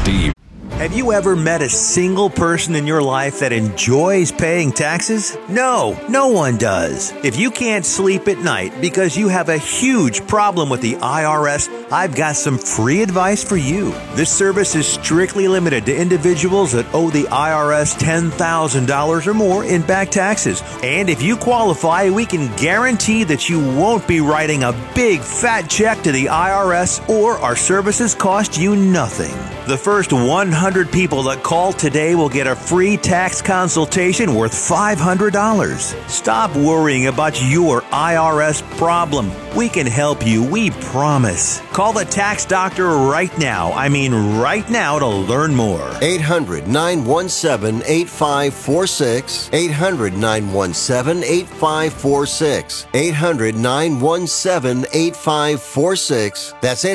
Steve. Have you ever met a single person in your life that enjoys paying taxes? No, no one does. If you can't sleep at night because you have a huge problem with the IRS, I've got some free advice for you. This service is strictly limited to individuals that owe the IRS $10,000 or more in back taxes. And if you qualify, we can guarantee that you won't be writing a big fat check to the IRS, or our services cost you nothing. The first 100 people that call today will get a free tax consultation worth $500. Stop worrying about your IRS problem. We can help you, we promise. Call the tax doctor right now. I mean right now, to learn more. 800-917-8546. 800-917-8546. 800-917-8546. That's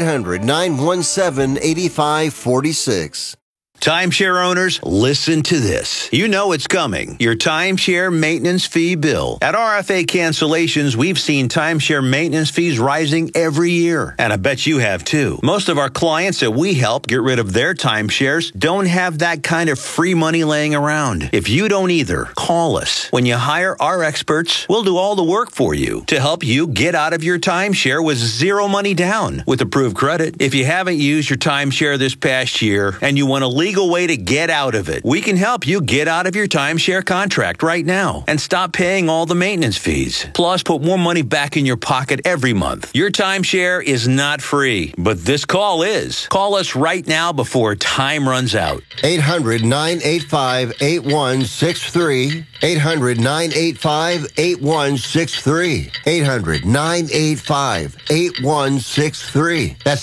800-917-8546. Timeshare owners, listen to this. You know it's coming. Your timeshare maintenance fee bill. At RFA Cancellations, we've seen timeshare maintenance fees rising every year. And I bet you have too. Most of our clients that we help get rid of their timeshares don't have that kind of free money laying around. If you don't either, call us. When you hire our experts, we'll do all the work for you to help you get out of your timeshare with zero money down with approved credit. If you haven't used your timeshare this past year and you want to legal way to get out of it, we can help you get out of your timeshare contract right now and stop paying all the maintenance fees. Plus, put more money back in your pocket every month. Your timeshare is not free, but this call is. Call us right now before time runs out. 800-985-8163. 800-985-8163. 800-985-8163. That's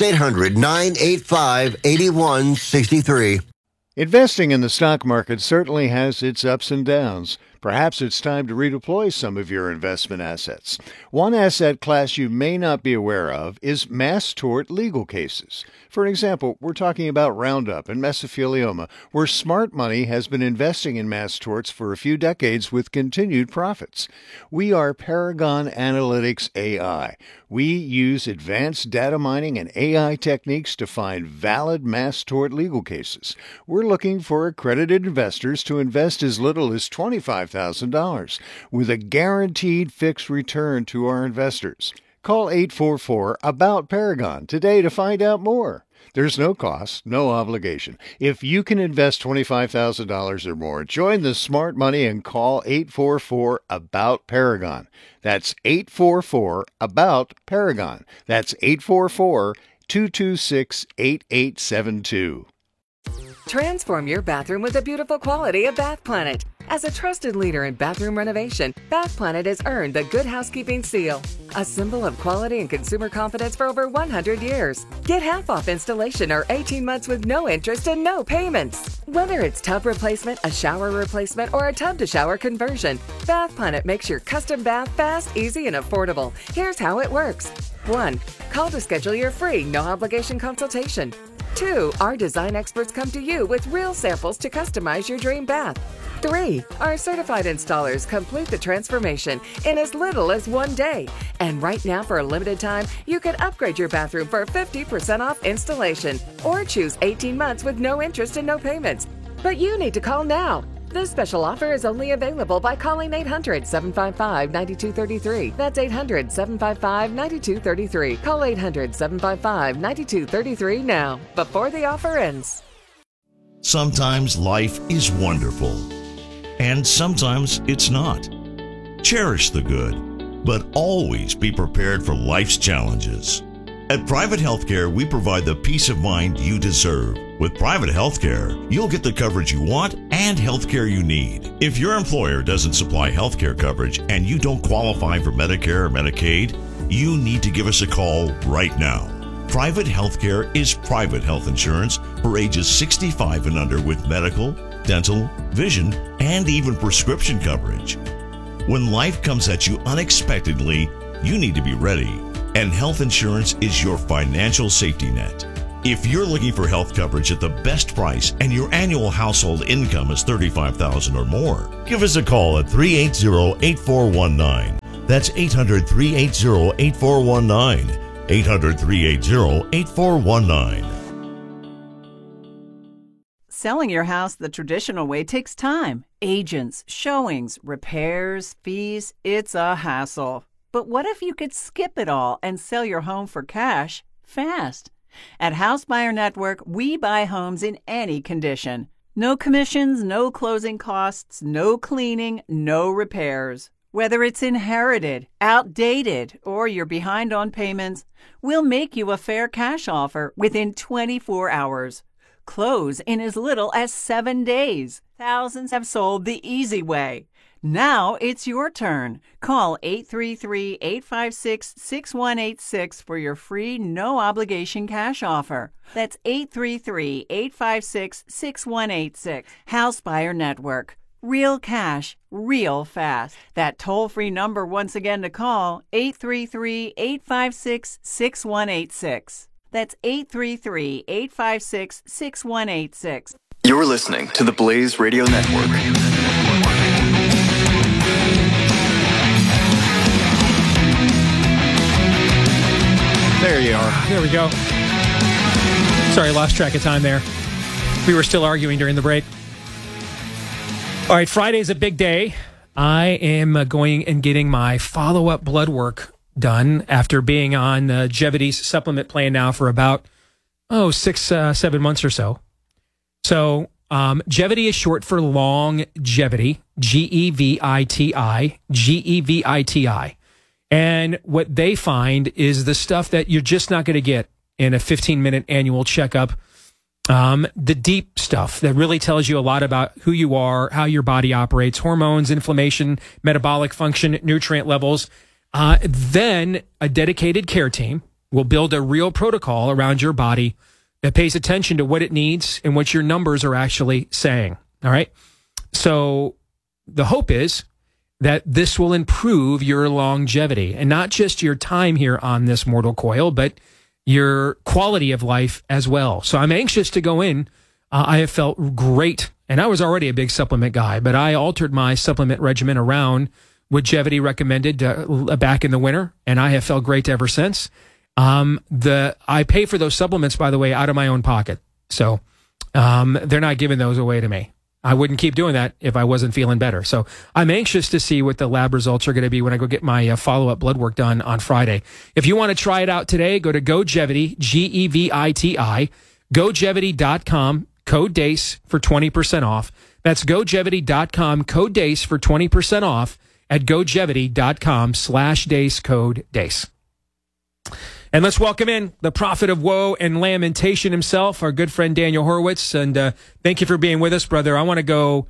800-985-8163. Investing in the stock market certainly has its ups and downs. Perhaps it's time to redeploy some of your investment assets. One asset class you may not be aware of is mass tort legal cases. For example, we're talking about Roundup and mesothelioma, where smart money has been investing in mass torts for a few decades with continued profits. We are Paragon Analytics AI. We use advanced data mining and AI techniques to find valid mass tort legal cases. We're looking for accredited investors to invest as little as $25,000 with a guaranteed fixed return to our investors. Call 844-ABOUT-PARAGON today to find out more. There's no cost, no obligation. If you can invest $25,000 or more, join the smart money and call 844-ABOUT-PARAGON. That's 844-ABOUT-PARAGON. That's 844-226-8872. Transform your bathroom with the beautiful quality of Bath Planet. As a trusted leader in bathroom renovation, Bath Planet has earned the Good Housekeeping seal, a symbol of quality and consumer confidence for over 100 years. Get half off installation or 18 months with no interest and no payments. Whether it's tub replacement, a shower replacement, or a tub-to-shower conversion, Bath Planet makes your custom bath fast, easy, and affordable. Here's how it works. 1. Call to schedule your free, no-obligation consultation. 2. Our design experts come to you with real samples to customize your dream bath. 3. Our certified installers complete the transformation in as little as 1 day. And right now, for a limited time, you can upgrade your bathroom for 50% off installation or choose 18 months with no interest and no payments. But you need to call now. This special offer is only available by calling 800-755-9233. That's 800-755-9233. Call 800-755-9233 now, before the offer ends. Sometimes life is wonderful, and sometimes it's not. Cherish the good, but always be prepared for life's challenges. At Private Healthcare, we provide the peace of mind you deserve. With private healthcare, you'll get the coverage you want and healthcare you need. If your employer doesn't supply healthcare coverage and you don't qualify for Medicare or Medicaid, you need to give us a call right now. Private healthcare is private health insurance for ages 65 and under with medical, dental, vision, and even prescription coverage. When life comes at you unexpectedly, you need to be ready, and health insurance is your financial safety net. If you're looking for health coverage at the best price and your annual household income is $35,000 or more, give us a call at 380-8419. That's 800-380-8419. 800-380-8419. Selling your house the traditional way takes time. Agents, showings, repairs, fees. It's a hassle. But what if you could skip it all and sell your home for cash fast? At House Buyer Network, we buy homes in any condition. No commissions, no closing costs, no cleaning, no repairs. Whether it's inherited, outdated, or you're behind on payments, we'll make you a fair cash offer within 24 hours. Close in as little as 7 days. Thousands have sold the easy way. Now it's your turn. Call 833-856-6186 for your free, no-obligation cash offer. That's 833-856-6186. House Buyer Network. Real cash, real fast. That toll-free number once again to call, 833-856-6186. That's 833-856-6186. You're listening to the Blaze Radio Network. There you are. There we go. Sorry, I lost track of time there. We were still arguing during the break. All right, Friday's a big day. I am going and getting my follow-up blood work done after being on Jevity's supplement plan now for about, 6-7 months or so. So Jevity is short for longevity, G-E-V-I-T-I, G-E-V-I-T-I. And what they find is the stuff that you're just not going to get in a 15-minute annual checkup. The deep stuff that really tells you a lot about who you are, how your body operates, hormones, inflammation, metabolic function, nutrient levels. Then a dedicated care team will build a real protocol around your body that pays attention to what it needs and what your numbers are actually saying. All right. So the hope is that this will improve your longevity and not just your time here on this mortal coil, but your quality of life as well. So I'm anxious to go in. I have felt great, and I was already a big supplement guy, but I altered my supplement regimen around what Jevity recommended back in the winter, and I have felt great ever since. I pay for those supplements, by the way, out of my own pocket. So they're not giving those away to me. I wouldn't keep doing that if I wasn't feeling better. So I'm anxious to see what the lab results are going to be when I go get my follow-up blood work done on Friday. If you want to try it out today, go to GoJevity, G-E-V-I-T-I, GoJevity.com, code DACE for 20% off. That's GoJevity.com, code DACE for 20% off at GoJevity.com/DACE, code DACE. And let's welcome in the prophet of woe and lamentation himself, our good friend Daniel Horowitz. And thank you for being with us, brother. I want to go,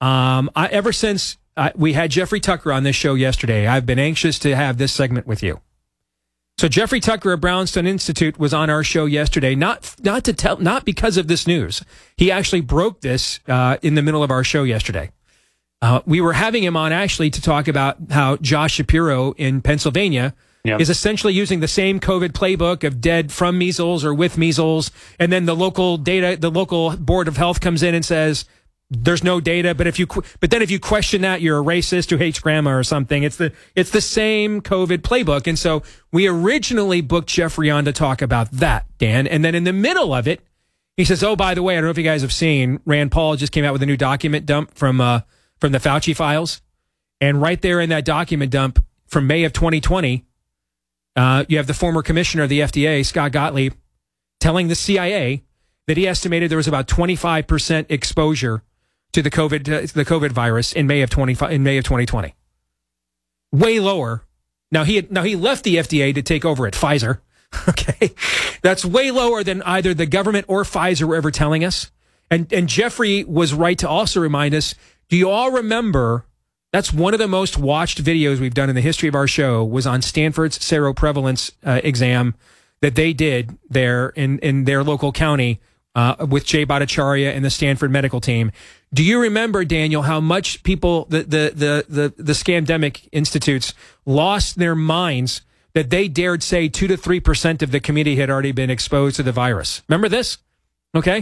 ever since we had Jeffrey Tucker on this show yesterday, I've been anxious to have this segment with you. So Jeffrey Tucker of Brownstone Institute was on our show yesterday, not because of this news. He actually broke this in the middle of our show yesterday. We were having him on actually to talk about how Josh Shapiro in Pennsylvania is essentially using the same COVID playbook of dead from measles or with measles. And then the local board of health comes in and says, there's no data. But then if you question that, you're a racist who hates grandma or something. It's the same COVID playbook. And so we originally booked Jeffrey on to talk about that, Dan. And then in the middle of it, he says, oh, by the way, I don't know if you guys have seen, Rand Paul just came out with a new document dump from the Fauci files. And right there in that document dump from May of 2020, you have the former commissioner of the FDA, Scott Gottlieb, telling the CIA that he estimated there was about 25% exposure to the COVID virus in May of 2020. Way lower. Now he left the FDA to take over at Pfizer. Okay, that's way lower than either the government or Pfizer were ever telling us. And Jeffrey was right to also remind us. Do you all remember? That's one of the most watched videos we've done in the history of our show was on Stanford's seroprevalence exam that they did there in their local county with Jay Bhattacharya and the Stanford medical team. Do you remember, Daniel, how much people, the scamdemic institutes lost their minds that they dared say 2 to 3% of the community had already been exposed to the virus? Remember this? Okay.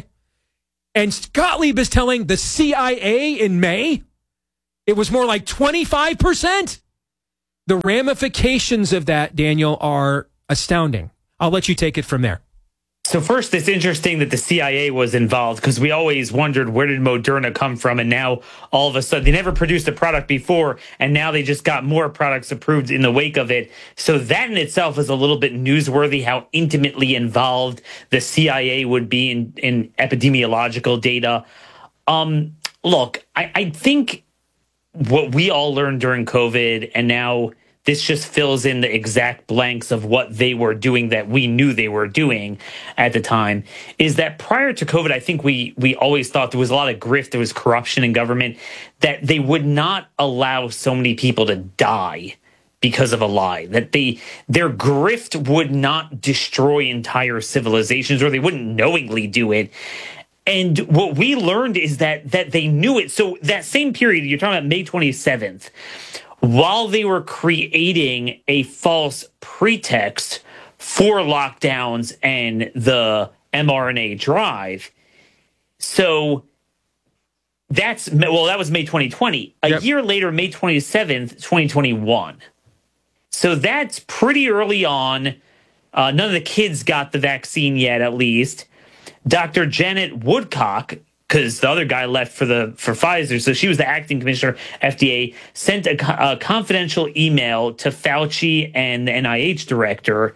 And Gottlieb is telling the CIA in May it was more like 25%. The ramifications of that, Daniel, are astounding. I'll let you take it from there. So first, it's interesting that the CIA was involved because we always wondered, where did Moderna come from? And now all of a sudden, they never produced a product before, and now they just got more products approved in the wake of it. So that in itself is a little bit newsworthy, how intimately involved the CIA would be in epidemiological data. Look, I think what we all learned during COVID, and now this just fills in the exact blanks of what they were doing that we knew they were doing at the time, is that prior to COVID, I think we always thought there was a lot of grift, there was corruption in government, that they would not allow so many people to die because of a lie, that their grift would not destroy entire civilizations, or they wouldn't knowingly do it. And what we learned is that they knew it. So that same period, you're talking about May 27th, while they were creating a false pretext for lockdowns and the mRNA drive. So that was May 2020. A year later, May 27th, 2021. So that's pretty early on. None of the kids got the vaccine yet, at least. Dr. Janet Woodcock, because the other guy left for Pfizer, so she was the acting commissioner, FDA, sent a confidential email to Fauci and the NIH director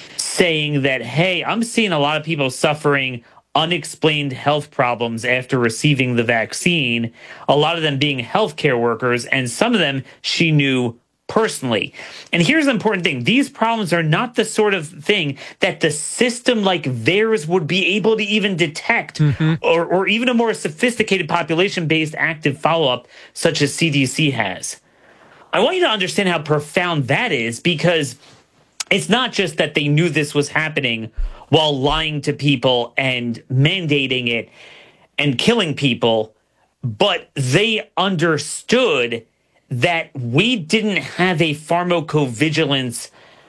saying that, hey, I'm seeing a lot of people suffering unexplained health problems after receiving the vaccine, a lot of them being healthcare workers, and some of them she knew personally. And here's the important thing. These problems are not the sort of thing that the system like theirs would be able to even detect, or even a more sophisticated population-based active follow-up such as CDC has. I want you to understand how profound that is, because it's not just that they knew this was happening while lying to people and mandating it and killing people, but they understood that we didn't have a pharmacovigilance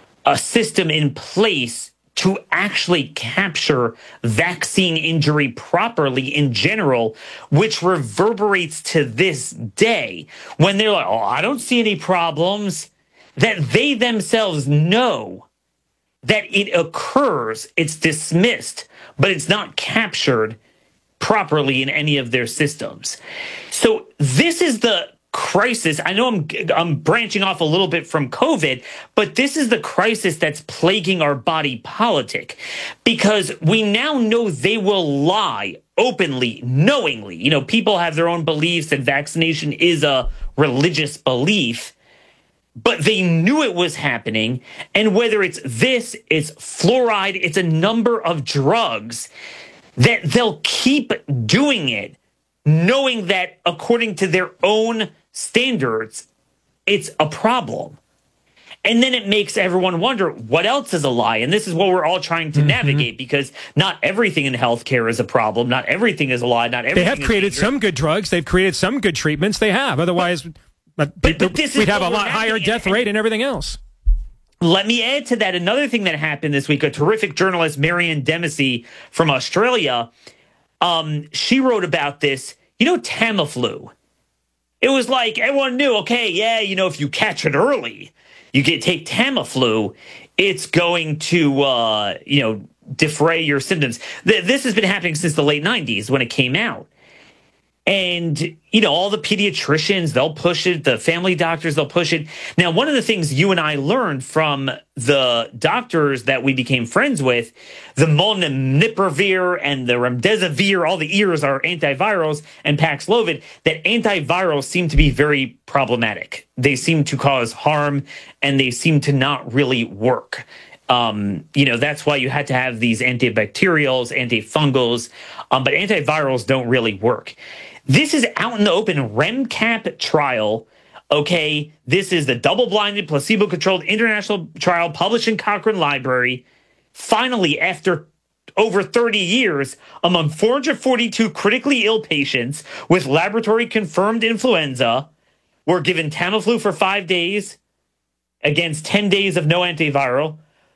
system in place to actually capture vaccine injury properly in general, which reverberates to this day when they're like, oh, I don't see any problems, that they themselves know that it occurs, it's dismissed, but it's not captured properly in any of their systems. So this is the crisis. I know I'm branching off a little bit from COVID, but this is the crisis that's plaguing our body politic, because we now know they will lie openly, knowingly. You know, people have their own beliefs that vaccination is a religious belief, but they knew it was happening. And whether it's this, it's fluoride, it's a number of drugs, that they'll keep doing it, knowing that according to their own standards, it's a problem. And then it makes everyone wonder, what else is a lie? And this is what we're all trying to navigate, because not everything in healthcare is a problem. Not everything is a lie. Not everything. They have created some good drugs. They've created some good treatments. They have. Otherwise, we'd have a lot higher death rate and everything else. Let me add to that another thing that happened this week. A terrific journalist, Marianne Dempsey from Australia, she wrote about this. You know, Tamiflu. It was like everyone knew, okay, yeah, you know, if you catch it early, you take Tamiflu, it's going to, defray your symptoms. This has been happening since the late 90s when it came out. And, you know, all the pediatricians, they'll push it. The family doctors, they'll push it. Now, one of the things you and I learned from the doctors that we became friends with, the molnupiravir and the remdesivir, all the ears are antivirals, and Paxlovid, that antivirals seem to be very problematic. They seem to cause harm, and they seem to not really work. That's why you had to have these antibacterials, antifungals, but antivirals don't really work. This is out in the open REMCAP trial. Okay, this is the double-blinded, placebo-controlled international trial published in Cochrane Library. Finally, after over 30 years, among 442 critically ill patients with laboratory-confirmed influenza, were given Tamiflu for 5 days against 10 days of no antiviral.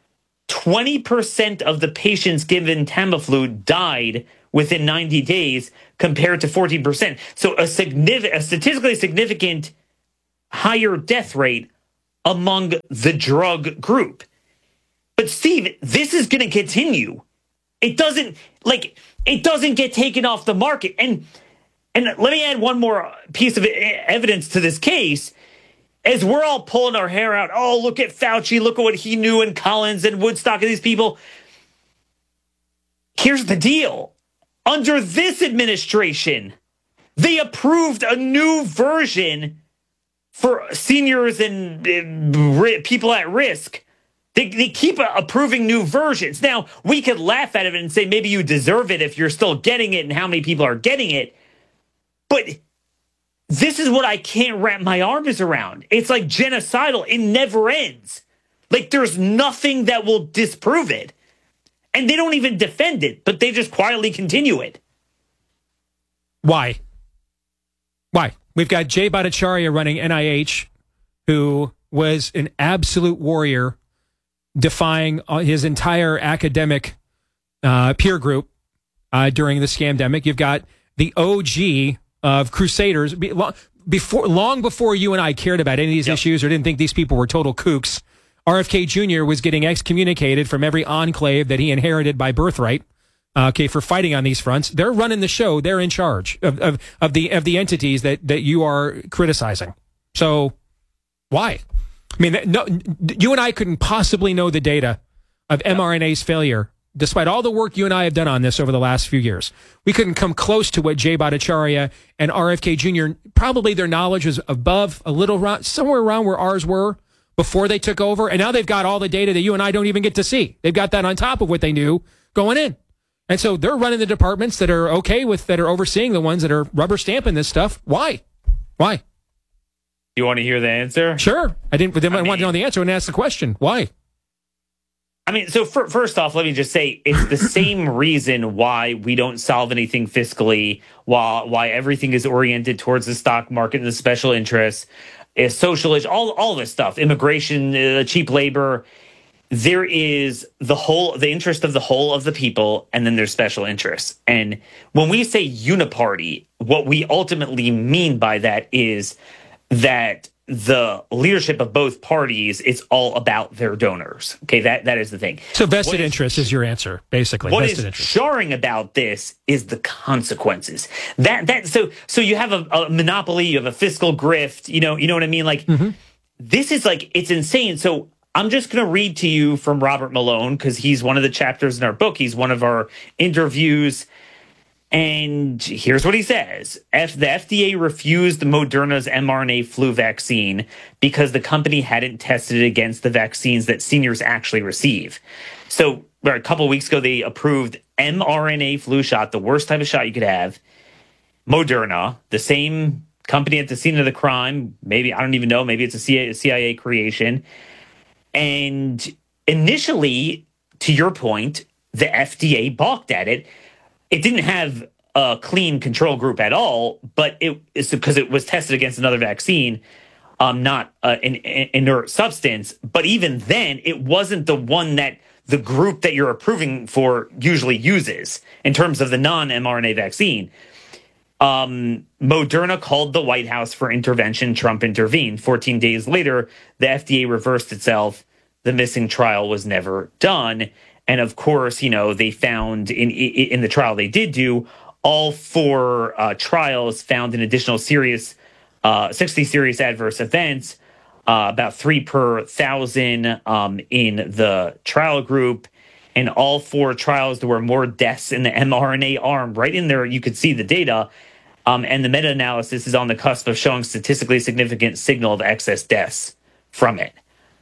20% of the patients given Tamiflu died within 90 days compared to 14%. So a statistically significant higher death rate among the drug group. But Steve, this is going to continue It doesn't get taken off the market. And let me add one more piece of evidence to this case. As we're all pulling our hair out, oh, look at Fauci, look at what he knew, and Collins and Woodstock and these people. Here's the deal. Under this administration, they approved a new version for seniors and people at risk. They keep approving new versions. Now, we could laugh at it and say maybe you deserve it if you're still getting it and how many people are getting it. But this is what I can't wrap my arms around. It's like genocidal. It never ends. Like there's nothing that will disprove it. And they don't even defend it, but they just quietly continue it. Why? We've got Jay Bhattacharya running NIH, who was an absolute warrior, defying his entire academic peer group during the scamdemic. You've got the OG of Crusaders. Long before you and I cared about any of these issues or didn't think these people were total kooks, RFK Jr. was getting excommunicated from every enclave that he inherited by birthright. For fighting on these fronts. They're running the show. They're in charge of the entities that you are criticizing. So why? I mean, no, you and I couldn't possibly know the data of mRNA's failure, despite all the work you and I have done on this over the last few years. We couldn't come close to what Jay Bhattacharya and RFK Jr., probably their knowledge was above a little, somewhere around where ours were before they took over. And now they've got all the data that you and I don't even get to see. They've got that on top of what they knew going in. And so they're running the departments that are that are overseeing the ones that are rubber stamping this stuff. Why? You want to hear the answer? Sure. I want to know the answer and ask the question. Why? I mean, so first off, let me just say it's the same reason why we don't solve anything fiscally, why everything is oriented towards the stock market and the special interests, social issues, all this stuff, immigration, cheap labor. There is the interest of the whole of the people, and then there's special interests. And when we say uniparty, what we ultimately mean by that is that the leadership of both parties is all about their donors. Okay, that is the thing. So vested interest is your answer, basically. What is jarring about this is the consequences. So you have a monopoly, you have a fiscal grift. You know what I mean? Like This is like, it's insane. So I'm just going to read to you from Robert Malone because he's one of the chapters in our book. He's one of our interviews. And here's what he says. The FDA refused Moderna's mRNA flu vaccine because the company hadn't tested it against the vaccines that seniors actually receive. So a couple of weeks ago, they approved mRNA flu shot, the worst type of shot you could have. Moderna, the same company at the scene of the crime. Maybe, I don't even know, maybe it's a CIA creation. And initially, to your point, the FDA balked at it. It didn't have a clean control group at all, but it's because it was tested against another vaccine, not an inert substance. But even then, it wasn't the one that the group that you're approving for usually uses in terms of the non-mRNA vaccine. Moderna called the White House for intervention. Trump intervened. 14 days later, the FDA reversed itself. The missing trial was never done. And of course, they found in the trial they did do, all 4 trials found an additional 60 serious adverse events, about 3 per 1,000 in the trial group. And all 4 trials, there were more deaths in the mRNA arm. Right in there, you could see the data. And the meta-analysis is on the cusp of showing statistically significant signal of excess deaths from it.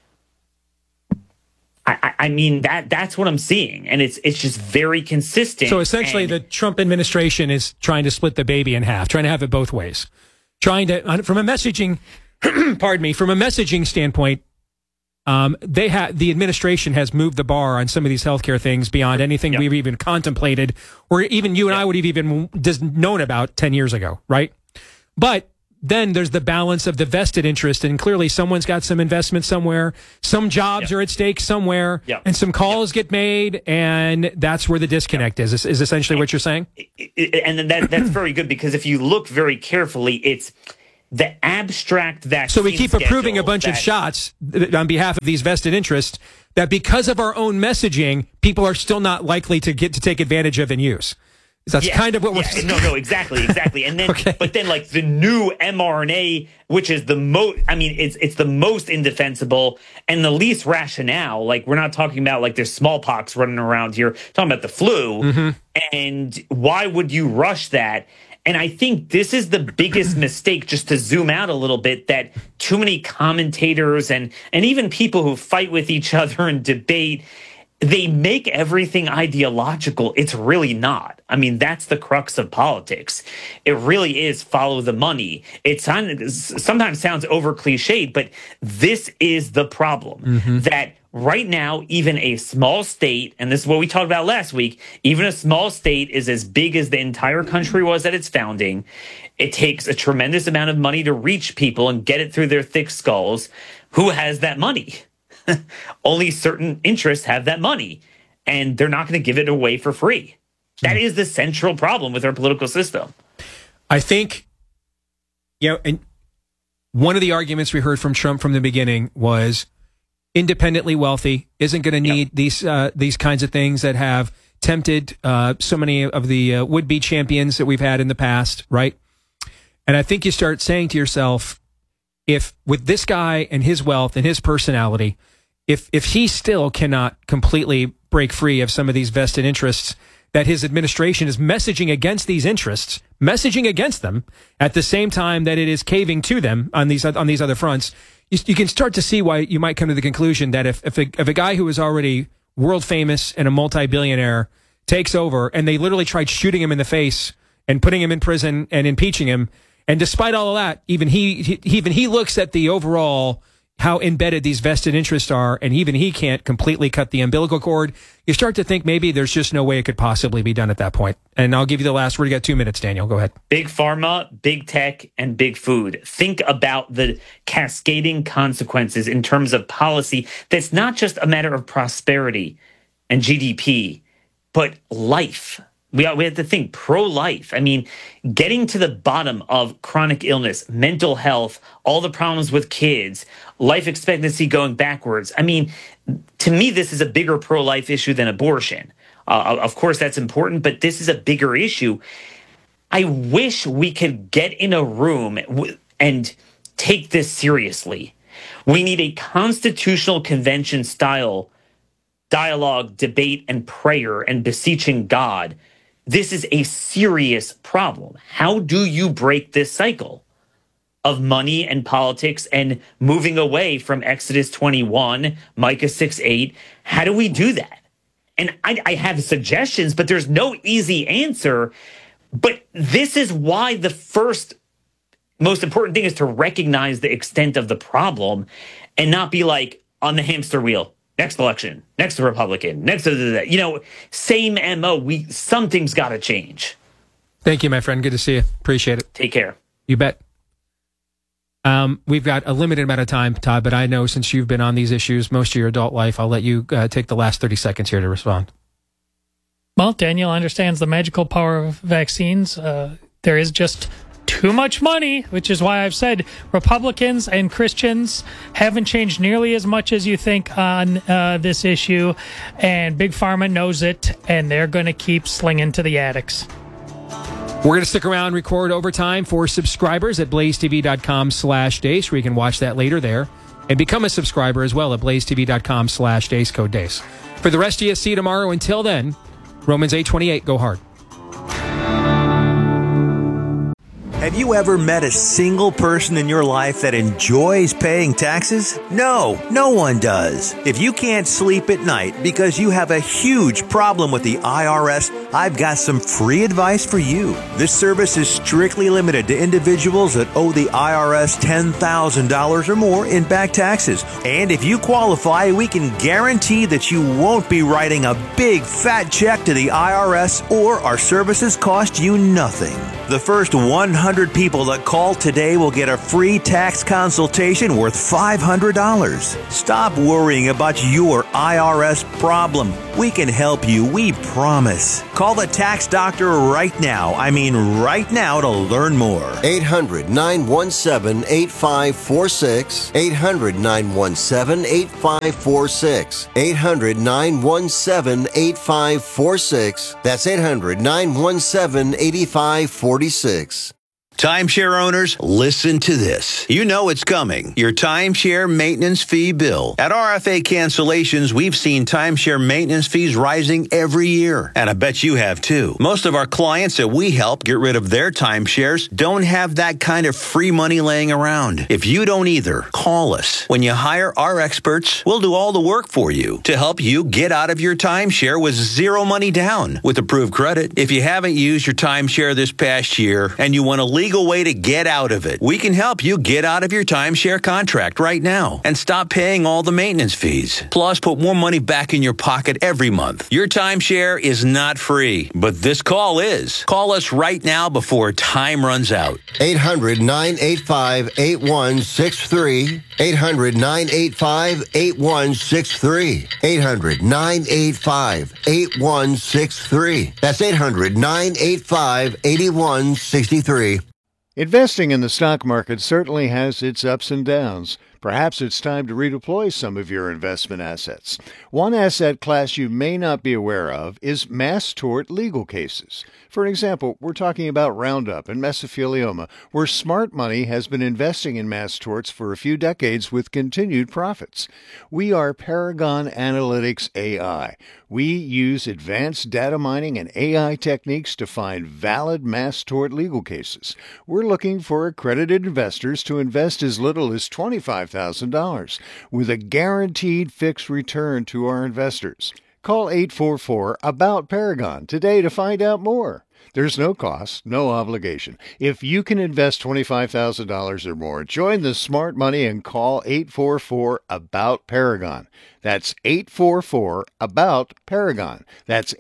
I mean, that's what I'm seeing. And it's just very consistent. So essentially, the Trump administration is trying to split the baby in half, trying to have it both ways. Trying to, from a messaging, from a messaging standpoint, the administration has moved the bar on some of these healthcare things beyond anything we've even contemplated, or even you and I would have even just known about 10 years ago, right? But then there's the balance of the vested interest, and clearly someone's got some investment somewhere, some jobs are at stake somewhere, and some calls get made, and that's where the disconnect is essentially what you're saying? And that's very good, because if you look very carefully, the abstract vaccine. So we keep approving a bunch of that- shots on behalf of these vested interests that because of our own messaging, people are still not likely to get to take advantage of and use. That's kind of what we're saying. No, exactly. And then, but then like the new mRNA, which is the most, I mean, it's the most indefensible and the least rationale. Like we're not talking about like there's smallpox running around here, talking about the flu. And why would you rush that? And I think this is the biggest mistake, just to zoom out a little bit, that too many commentators and even people who fight with each other and debate, they make everything ideological. It's really not. I mean, that's the crux of politics. It really is follow the money. It sometimes sounds over cliched, but this is the problem. That right now, even a small state, and this is what we talked about last week, even a small state is as big as the entire country was at its founding. It takes a tremendous amount of money to reach people and get it through their thick skulls. Who has that money? Only certain interests have that money, and they're not going to give it away for free. That is the central problem with our political system. I think, and one of the arguments we heard from Trump from the beginning was independently wealthy isn't going to need these kinds of things that have tempted so many of the would-be champions that we've had in the past, right? And I think you start saying to yourself, if with this guy and his wealth and his personality, if he still cannot completely break free of some of these vested interests, that his administration is messaging against these interests, messaging against them at the same time that it is caving to them on these other fronts, you can start to see why you might come to the conclusion that if a guy who is already world famous and a multi-billionaire takes over, and they literally tried shooting him in the face and putting him in prison and impeaching him, and despite all of that, even he looks at the overall how embedded these vested interests are, and even he can't completely cut the umbilical cord. You start to think maybe there's just no way it could possibly be done at that point. And I'll give you the last word. You got 2 minutes, Daniel. Go ahead. Big pharma, big tech, and big food. Think about the cascading consequences in terms of policy. That's not just a matter of prosperity and GDP, but life. We have to think pro-life. I mean, getting to the bottom of chronic illness, mental health, all the problems with kids, life expectancy going backwards. I mean, to me, this is a bigger pro-life issue than abortion. Of course, that's important, but this is a bigger issue. I wish we could get in a room and take this seriously. We need a constitutional convention style dialogue, debate, and prayer and beseeching God. This is a serious problem. How do you break this cycle of money and politics and moving away from Exodus 21, Micah 6:8? How do we do that? And I have suggestions, but there's no easy answer. But this is why the first most important thing is to recognize the extent of the problem and not be like on the hamster wheel. Next election, next Republican, next, same MO. Something's got to change. Thank you, my friend. Good to see you. Appreciate it. Take care. You bet. We've got a limited amount of time, Todd, but I know since you've been on these issues most of your adult life, I'll let you take the last 30 seconds here to respond. Well, Daniel understands the magical power of vaccines. There is just too much money, which is why I've said Republicans and Christians haven't changed nearly as much as you think on this issue, and Big Pharma knows it, and they're going to keep slinging to the addicts. We're going to stick around, record overtime for subscribers at blazetv.com/Deace, where you can watch that later there, and become a subscriber as well at blazetv.com/Deace, code Deace. For the rest of you, see you tomorrow. Until then, Romans 8:28, go hard. Have you ever met a single person in your life that enjoys paying taxes? No, no one does. If you can't sleep at night because you have a huge problem with the IRS, I've got some free advice for you. This service is strictly limited to individuals that owe the IRS $10,000 or more in back taxes. And if you qualify, we can guarantee that you won't be writing a big fat check to the IRS, or our services cost you nothing. The first 100 people that call today will get a free tax consultation worth $500. Stop worrying about your IRS problem. We can help you, we promise. Call the Tax Doctor right now. I mean right now to learn more. 800-917-8546. 800-917-8546. 800-917-8546. That's 800-917-8546. Timeshare owners, listen to this. You know it's coming. Your timeshare maintenance fee bill. At RFA Cancellations, we've seen timeshare maintenance fees rising every year. And I bet you have too. Most of our clients that we help get rid of their timeshares don't have that kind of free money laying around. If you don't either, call us. When you hire our experts, we'll do all the work for you to help you get out of your timeshare with zero money down with approved credit. If you haven't used your timeshare this past year and you want to legal way to get out of it, we can help you get out of your timeshare contract right now and stop paying all the maintenance fees. Plus, put more money back in your pocket every month. Your timeshare is not free, but this call is. Call us right now before time runs out. 800-985-8163. 800-985-8163. 800-985-8163. That's 800-985-8163. Investing in the stock market certainly has its ups and downs. Perhaps it's time to redeploy some of your investment assets. One asset class you may not be aware of is mass tort legal cases. For example, we're talking about Roundup and mesothelioma, where smart money has been investing in mass torts for a few decades with continued profits. We are Paragon Analytics AI. We use advanced data mining and AI techniques to find valid mass tort legal cases. We're looking for accredited investors to invest as little as $25,000 with a guaranteed fixed return to our investors. Call 844-ABOUT-PARAGON today to find out more. There's no cost, no obligation. If you can invest $25,000 or more, join the smart money and call 844-ABOUT-PARAGON. That's 844-ABOUT-PARAGON. That's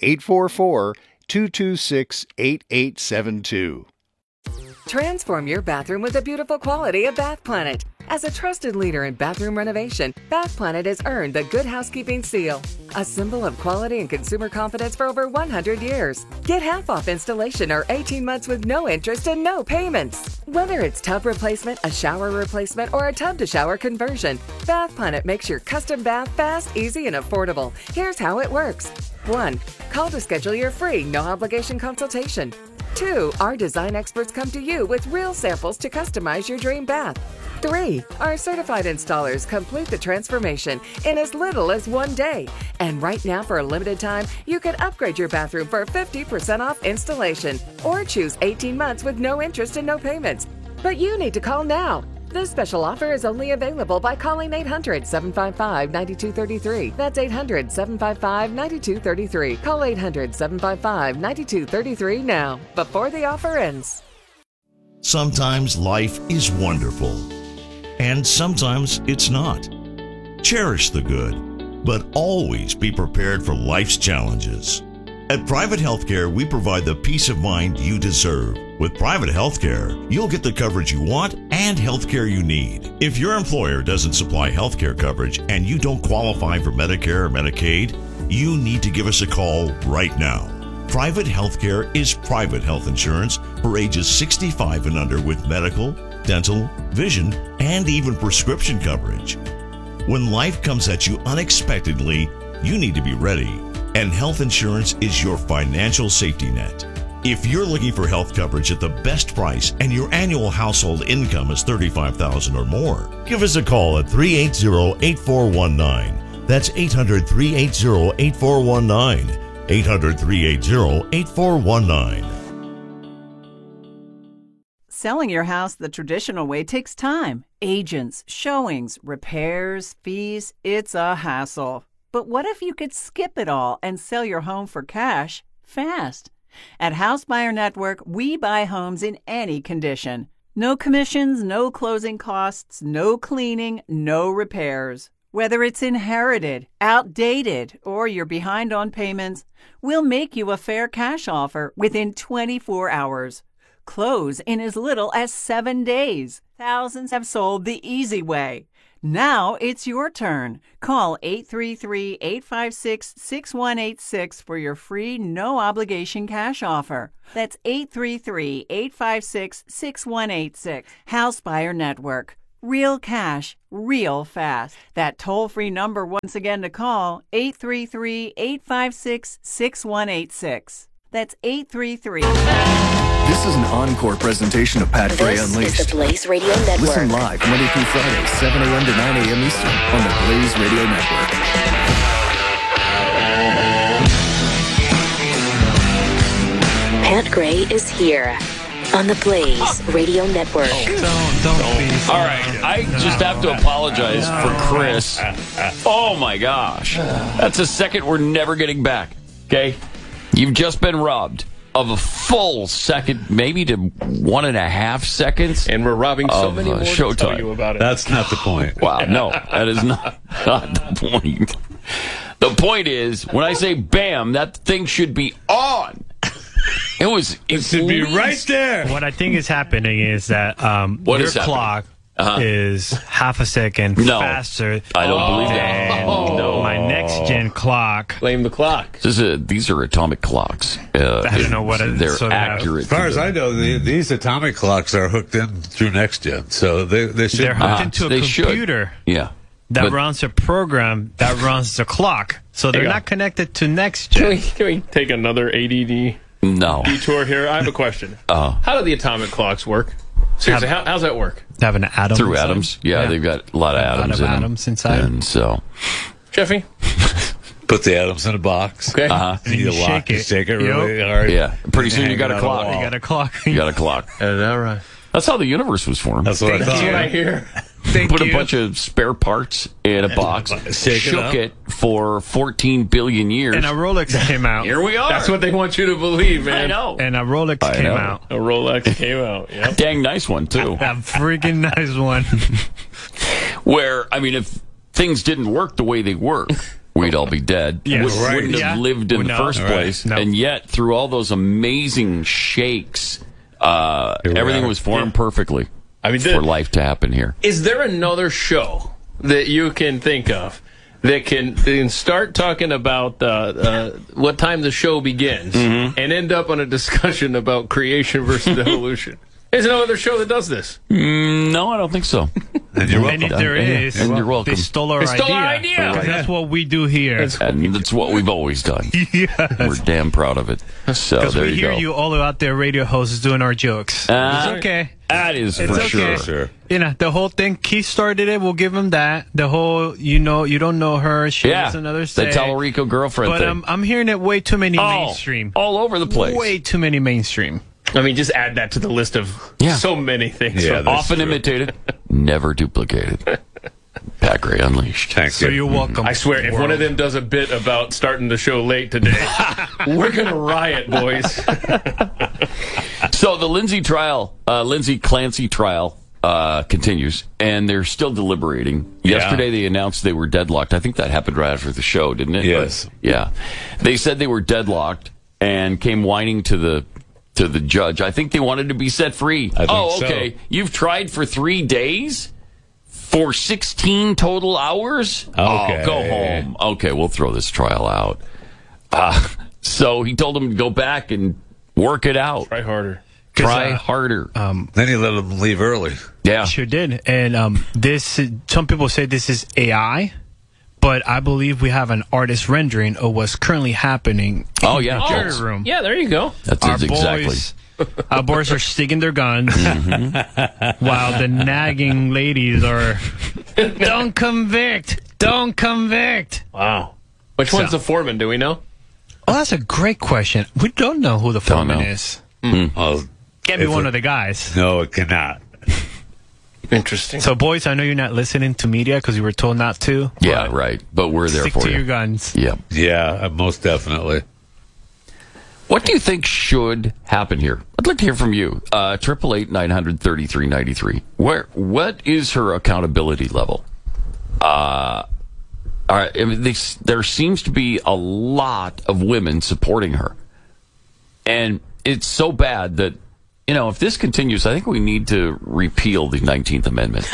844-226-8872. Transform your bathroom with the beautiful quality of Bath Planet. As a trusted leader in bathroom renovation, Bath Planet has earned the Good Housekeeping seal, a symbol of quality and consumer confidence for over 100 years. Get half off installation or 18 months with no interest and no payments. Whether it's tub replacement, a shower replacement, or a tub-to-shower conversion, Bath Planet makes your custom bath fast, easy, and affordable. Here's how it works. 1. Call to schedule your free, no-obligation consultation. 2. Our design experts come to you with real samples to customize your dream bath. 3. Our certified installers complete the transformation in as little as 1 day. And right now, for a limited time, you can upgrade your bathroom for 50% off installation or choose 18 months with no interest and no payments. But you need to call now. This special offer is only available by calling 800-755-9233. That's 800-755-9233. Call 800-755-9233 now, before the offer ends. Sometimes life is wonderful, and sometimes it's not. Cherish the good, but always be prepared for life's challenges. At Private Healthcare, we provide the peace of mind you deserve. With Private Healthcare, you'll get the coverage you want and healthcare you need. If your employer doesn't supply healthcare coverage and you don't qualify for Medicare or Medicaid, you need to give us a call right now. Private Healthcare is private health insurance for ages 65 and under with medical, dental, vision, and even prescription coverage. When life comes at you unexpectedly, you need to be ready. And health insurance is your financial safety net. If you're looking for health coverage at the best price and your annual household income is $35,000 or more, give us a call at 380-8419. That's 800-380-8419. 800-380-8419. Selling your house the traditional way takes time. Agents, showings, repairs, fees, it's a hassle. But what if you could skip it all and sell your home for cash fast? At House Buyer Network, we buy homes in any condition. No commissions, no closing costs, no cleaning, no repairs. Whether it's inherited, outdated, or you're behind on payments, we'll make you a fair cash offer within 24 hours. Close in as little as 7 days. Thousands have sold the easy way. Now it's your turn. Call 833-856-6186 for your free no-obligation cash offer. That's 833-856-6186. House Buyer Network. Real cash, real fast. That toll-free number once again to call, 833-856-6186. That's 833. This is an encore presentation of Pat Gray Unleashed. This is the Blaze Radio Network. Listen live Monday through Friday, 7 a.m. to 9 a.m. Eastern on the Blaze Radio Network. Pat Gray is here on the Blaze Radio Network. Don't be. All right, I just have to apologize for Chris. Oh my gosh, that's a second we're never getting back. Okay, you've just been robbed of a full second, maybe to 1.5 seconds, and we're robbing so many more showtime. To tell you about it. That's not the point. Wow, no, that is not the point. The point is, when I say bam, that thing should be on. It should be right there. What I think is happening is that your clock is half a second faster. I don't believe that. No. My next gen clock. Blame the clock. These are atomic clocks. I don't know what they're accurate. As far as I know, these atomic clocks are hooked in through next gen, so they should. They're hooked into a computer. Yeah. That runs a program that runs the clock. So they're not connected to next gen. Can we take another ADD detour here? I have a question. How do the atomic clocks work? Seriously, how's that work? They have an atom through inside? atoms. Yeah, they've got a lot of atoms in them. Inside. And so, Jeffy, put the atoms in a box. Okay. And you shake it really hard. Yeah. Pretty soon you got a clock. You got a clock. You got a clock. Is that right? That's how the universe was formed. That's what I thought. That's what I hear. Put a bunch of spare parts in a box, shook it for 14 billion years. And a Rolex came out. Here we are. That's what they want you to believe, man. I know. And a Rolex came out. A Rolex came out. Yep. Dang nice one, too. That freaking nice one. Where, I mean, if things didn't work the way they work, we'd all be dead. Yes. Wouldn't have lived in the first place. No. And yet, through all those amazing shakes, everything was formed perfectly. I mean, for life to happen here. Is there another show that you can think of that can start talking about what time the show begins and end up on a discussion about creation versus evolution? There's no other show that does this. No, I don't think so. And you're welcome. And if there is, and you're welcome. they stole our idea. Because that's what we do here. And that's what we've always done. Yes. We're damn proud of it. So there we you go. hear you all out there, radio hosts, doing our jokes. It's okay. That is it's for okay. sure. You know, the whole thing, Keith started it, we'll give him that. The whole, you don't know her, she has another say. The Tallarico girlfriend but thing. I'm hearing it way too many mainstream. All over the place. Way too many mainstream. I mean, just add that to the list of so many things. Yeah, often imitated, never duplicated. Pat Gray Unleashed. So you're welcome. I swear, if one of them does a bit about starting the show late today, we're going to riot, boys. So the Lindsay Clancy trial continues, and they're still deliberating. Yesterday they announced they were deadlocked. I think that happened right after the show, didn't it? Yes. But, yeah. They said they were deadlocked and came whining to the judge. I think they wanted to be set free. I think okay. so. You've tried for 3 days? For 16 total hours? Okay. Oh, go home. Okay, we'll throw this trial out. So he told him to go back and work it out. Try harder. Try harder. Then he let him leave early. Yeah. Sure did. And some people say this is AI, but I believe we have an artist rendering of what's currently happening in the jury room. Yeah, there you go. That's exactly. Our boys are sticking their guns while the nagging ladies are, don't convict. Wow. Which one's the foreman? Do we know? Oh, that's a great question. We don't know who the foreman is. Well, Can't be one of the guys. No, it cannot. Interesting. So, boys, I know you're not listening to media because you were told not to. Yeah, right. But we're there Stick for to you. your guns. Yeah. Yeah, most definitely. What do you think should happen here? I'd like to hear from you. 888-900-3393. What is her accountability level? All right, I mean, there seems to be a lot of women supporting her. And it's so bad that if this continues, I think we need to repeal the 19th Amendment.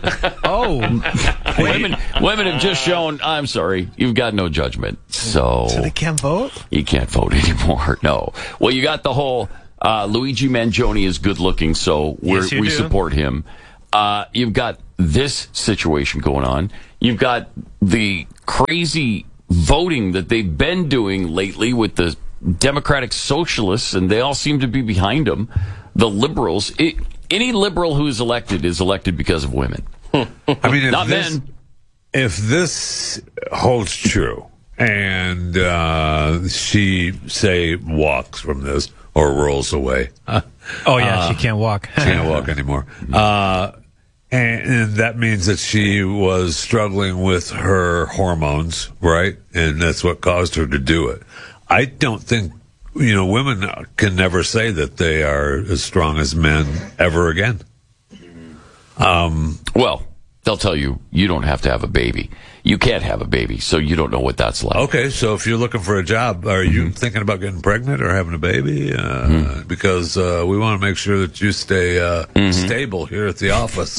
Women have just shown, I'm sorry, you've got no judgment. So they can't vote? You can't vote anymore, no. Well, you got the whole Luigi Mangione is good looking, so we support him. You've got this situation going on. You've got the crazy voting that they've been doing lately with the Democratic Socialists, and they all seem to be behind them. The liberals, any liberal who's elected is elected because of women. I mean, not men. If this holds true, and she, say, walks from this or rolls away. She can't walk. She can't walk anymore. And that means that she was struggling with her hormones, right? And that's what caused her to do it. I don't think, women can never say that they are as strong as men ever again. Well, they'll tell you don't have to have a baby. You can't have a baby, so you don't know what that's like. Okay, so if you're looking for a job, are you thinking about getting pregnant or having a baby? Because we want to make sure that you stay stable here at the office.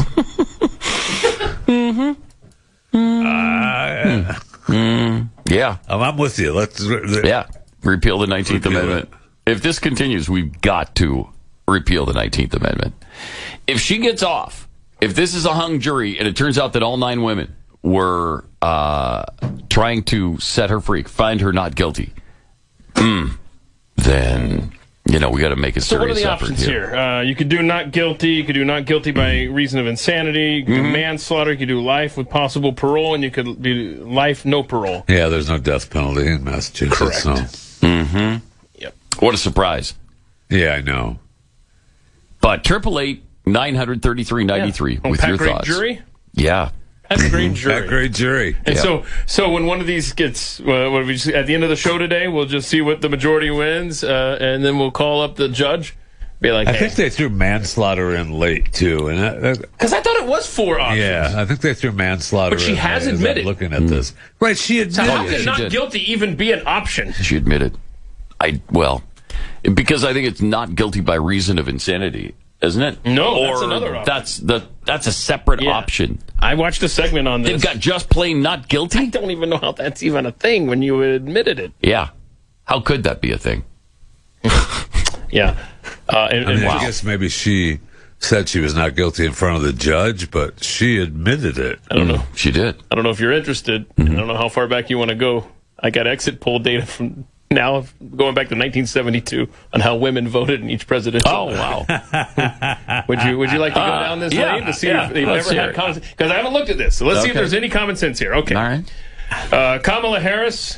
Yeah. I'm with you. Let's repeal the 19th Amendment. If this continues, we've got to repeal the 19th Amendment. If she gets off, if this is a hung jury and it turns out that all 9 women were trying to set her free, find her not guilty, then we got to make a serious effort. So what are the options here? You could do not guilty. You could do not guilty by reason of insanity. You could do manslaughter. You could do life with possible parole, and you could do life no parole. Yeah, there's no death penalty in Massachusetts. Correct. So. Yep. What a surprise. Yeah, I know. But 888-933-93 with your thoughts. Jury? Yeah. That's a great jury. That great jury. And so when one of these gets, at the end of the show today, we'll just see what the majority wins, and then we'll call up the judge. Be like, I think they threw manslaughter in late too, and because I thought it was 4 options. Yeah, I think they threw manslaughter. But she has admitted. Looking at this, right? She admitted. So how can not guilty even be an option? She admitted. Because I think it's not guilty by reason of insanity, isn't it? No, that's another option. That's a separate option. I watched a segment on this. They've got just plain not guilty? I don't even know how that's even a thing when you admitted it. Yeah. How could that be a thing? Yeah. I guess maybe she said she was not guilty in front of the judge, but she admitted it. I don't know. She did. I don't know if you're interested. I don't know how far back you want to go. I got exit poll data from now going back to 1972 on how women voted in each presidential. Oh, wow. Would you like to go down this lane to see if they've ever had common sense? Because I haven't looked at this. So let's see if there's any common sense here. Okay. All right. Kamala Harris,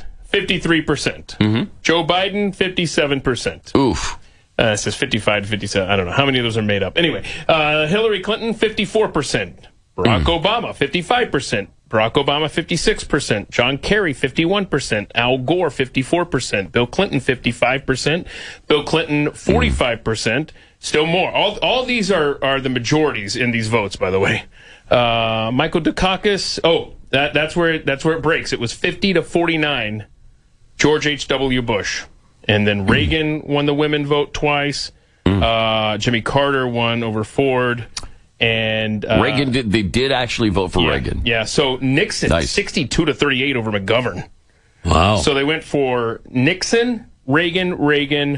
53%. Joe Biden, 57%. Oof. It says 55 to 57. I don't know. How many of those are made up? Anyway, Hillary Clinton, 54%. Barack Obama, 55%. Barack Obama, 56%. John Kerry, 51%. Al Gore, 54%. Bill Clinton, 55%. Bill Clinton, 45%. Still more. All these are the majorities in these votes, by the way. Michael Dukakis, that's where it breaks. It was 50 to 49. George H.W. Bush. And then Reagan won the women vote twice. Jimmy Carter won over Ford. And Reagan did actually vote for Reagan. Yeah, so Nixon, 62 to 38 over McGovern. Wow. So they went for Nixon, Reagan,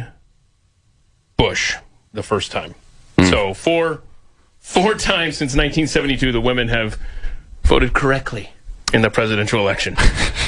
Bush the first time. So four times since 1972 the women have voted correctly in the presidential election.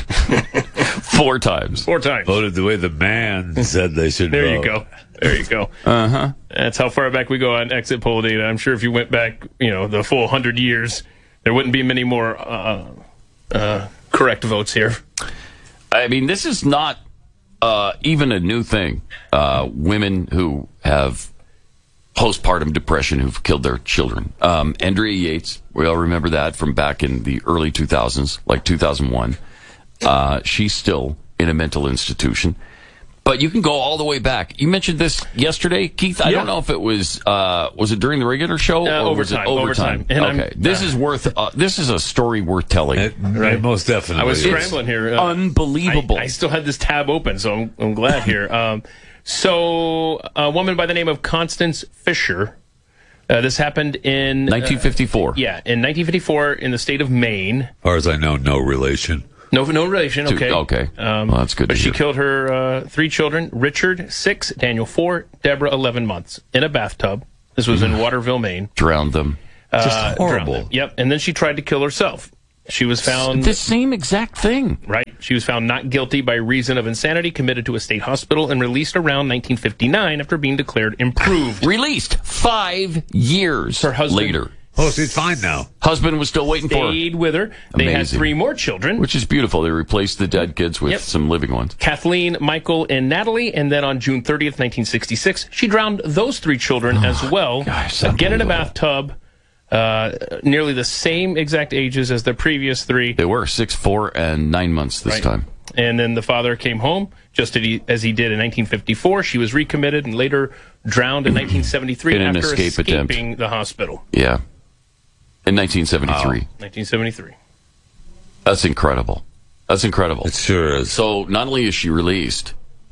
4 times. 4 times. Voted the way the man said they should There vote. There you go. Uh-huh. That's how far back we go on exit poll data. I'm sure if you went back, the full 100 years, there wouldn't be many more correct votes here. I mean, this is not even a new thing. Women who have postpartum depression who've killed their children. Andrea Yates, we all remember that from back in the early 2000s, like 2001. She's still in a mental institution. But you can go all the way back. You mentioned this yesterday, Keith. I don't know if it was it during the regular show or was it overtime? Okay, this is a story worth telling. Right, most definitely. I was scrambling here. Unbelievable. I still had this tab open, so I'm glad here. So, a woman by the name of Constance Fisher. This happened in 1954. In 1954 in the state of Maine. As far as I know, no relation. No relation. Okay. Okay. Well, that's good. But to she hear. killed her 3 children: Richard 6, Daniel 4, Deborah 11 months in a bathtub. This was in Waterville, Maine. Drowned them. Just horrible. Drowned them. Yep. And then she tried to kill herself. She was found... The same exact thing. Right. She was found not guilty by reason of insanity, committed to a state hospital, and released around 1959 after being declared improved. Released 5 years her husband later. Oh, she's fine now. Husband was still waiting for her. Stayed with her. They had 3 more children. Which is beautiful. They replaced the dead kids with some living ones. Kathleen, Michael, and Natalie. And then on June 30th, 1966, she drowned those 3 children as well. Gosh, again in a bathtub. Nearly the same exact ages as the previous 3. They were 6, 4, and 9 months this time. And then the father came home, just as he did in 1954. She was recommitted and later drowned in 1973 in an after escaping attempt. the hospital. Yeah. In 1973. 1973. That's incredible. That's incredible. It sure is. So not only is she released,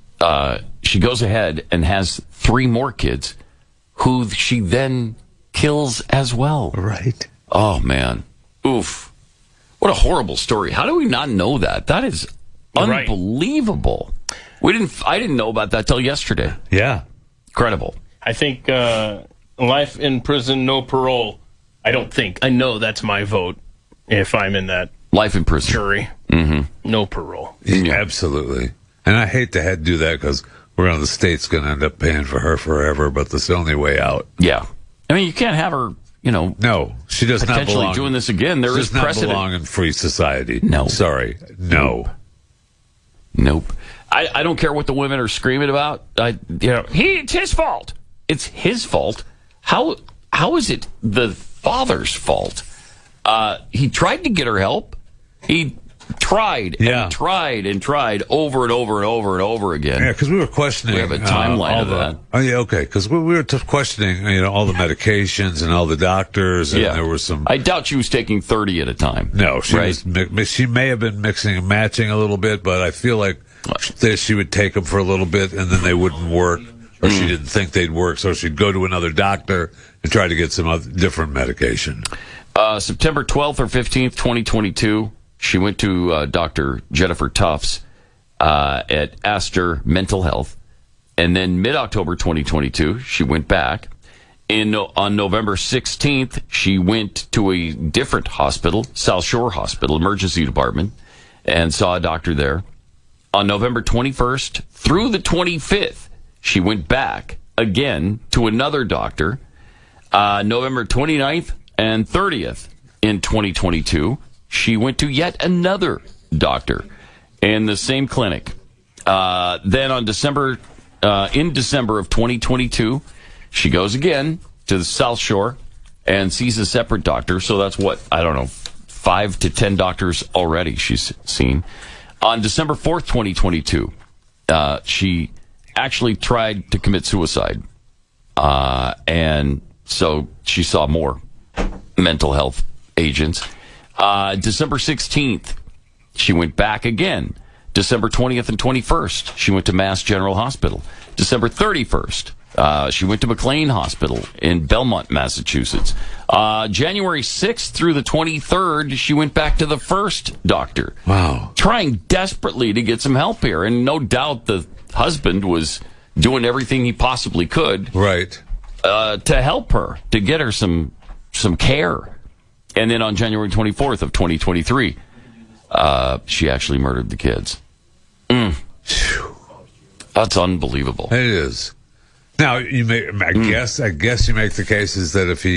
she goes ahead and has 3 more kids who she then kills as well. Right. Oh, man. Oof. What a horrible story. How do we not know that? That is unbelievable. I didn't know about that till yesterday. Yeah. Incredible. I think life in prison, no parole. I don't think. I know that's my vote if I'm in that life in prison jury. Mm-hmm. No parole. Yeah, absolutely. And I hate to do that because the state's going to end up paying for her forever, but that's the only way out. Yeah. I mean, you can't have her, No, she does not potentially belong. doing this again. There is does not precedent. belong in free society. No. Sorry. No. Nope. I don't care what the women are screaming about. It's his fault. It's his fault. How is it the father's fault? He tried to get her help. He tried and tried and tried over and over and over and over again. Yeah, because we were questioning. We have a timeline of that. Oh, yeah, okay. Because we were questioning, all the medications and all the doctors, and there were some. I doubt she was taking 30 at a time. No, she may have been mixing and matching a little bit, but I feel like she would take them for a little bit, and then they wouldn't work, or she didn't think they'd work, so she'd go to another doctor and try to get some other different medication. September 12th or 15th, 2022. She went to Dr. Jennifer Tufts at Astor Mental Health. And then mid-October 2022, she went back. On November 16th, she went to a different hospital, South Shore Hospital, emergency department, and saw a doctor there. On November 21st through the 25th, she went back again to another doctor. November 29th and 30th in 2022. She went to yet another doctor in the same clinic. Then in December of 2022, she goes again to the South Shore and sees a separate doctor. So that's 5 to 10 doctors already she's seen. On December 4th, 2022, she actually tried to commit suicide. And so she saw more mental health agents. December 16th, she went back again. December 20th and 21st, she went to Mass General Hospital. December 31st, she went to McLean Hospital in Belmont, Massachusetts. January 6th through the 23rd, she went back to the first doctor. Wow. Trying desperately to get some help here. And no doubt the husband was doing everything he possibly could. Right. To help her, to get her some care. And then on January 24th of 2023, she actually murdered the kids. That's unbelievable. It is. Now I guess you make the cases that if